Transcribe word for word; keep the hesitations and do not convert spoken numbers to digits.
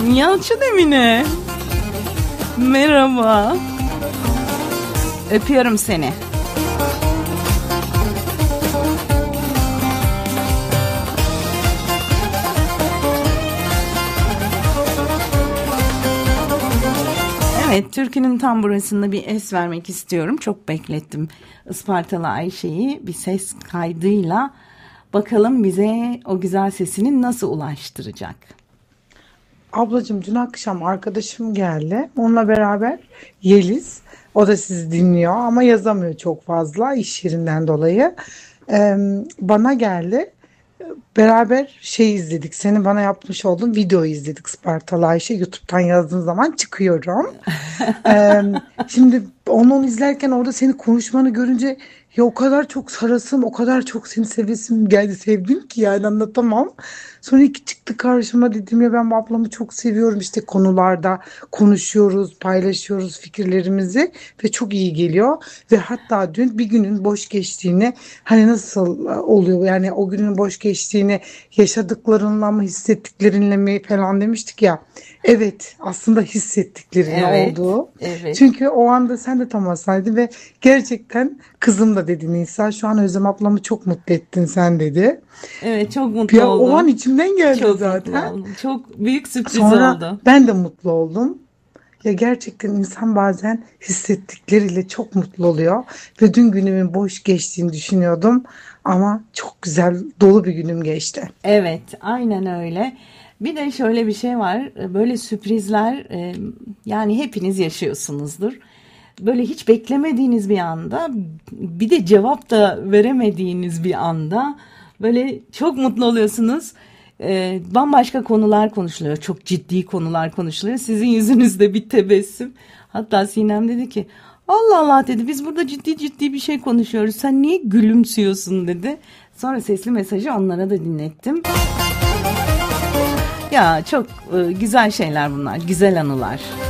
Yalçın Emine. Merhaba. Öpüyorum seni. Evet, türkünün tam burasında bir es vermek istiyorum. Çok beklettim Ispartalı Ayşe'yi bir ses kaydıyla. Bakalım bize o güzel sesini nasıl ulaştıracak? Ablacığım, dün akşam arkadaşım geldi. Onunla beraber Yeliz. O da sizi dinliyor ama yazamıyor çok fazla iş yerinden dolayı. Ee, bana geldi. Beraber şey izledik. Senin bana yapmış olduğun videoyu izledik, Spartalı Ayşe. YouTube'dan yazdığın zaman çıkıyorum. Ee, Şimdi onu, onu izlerken orada seni konuşmanı görünce ya o kadar çok sarasım, o kadar çok seni sevesim geldi, sevdim ki yani anlatamam. Sonra iki çıktı karşıma, dedim ya ben bu ablamı çok seviyorum, işte konularda konuşuyoruz, paylaşıyoruz fikirlerimizi ve çok iyi geliyor. Ve hatta dün bir günün boş geçtiğini, hani nasıl oluyor yani o günün boş geçtiğini yaşadıklarınla mı hissettiklerinle mi falan demiştik ya. Evet, aslında hissettiklerini Evet, olduğu. evet. Çünkü o anda sen de tam hastaydın ve gerçekten kızım da dedi Nisa, şu an Özlem ablamı çok mutlu ettin sen dedi. Evet, çok mutlu Ya o an oldum. içimden geldi Çok mutlu zaten. oldum. Çok büyük sürpriz Sonra oldu. ben de mutlu oldum. Ya gerçekten insan bazen hissettikleriyle çok mutlu oluyor. Ve dün günümün boş geçtiğini düşünüyordum. Ama çok güzel, dolu bir günüm geçti. Evet, aynen öyle. Bir de şöyle bir şey var. Böyle sürprizler e, yani hepiniz yaşıyorsunuzdur. Böyle hiç beklemediğiniz bir anda, bir de cevap da veremediğiniz bir anda böyle çok mutlu oluyorsunuz. E, bambaşka konular konuşuluyor. Çok ciddi konular konuşuluyor. Sizin yüzünüzde bir tebessüm. Hatta Sinem dedi ki, Allah Allah dedi, biz burada ciddi ciddi bir şey konuşuyoruz. Sen niye gülümsüyorsun dedi. Sonra sesli mesajı onlara da dinlettim. Ya çok e, güzel şeyler bunlar, güzel anılar.